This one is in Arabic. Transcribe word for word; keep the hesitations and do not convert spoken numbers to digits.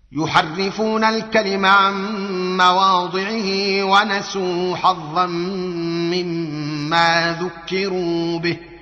يحرفون الكلم عن مواضعه ونسوا حظا مما ذكروا به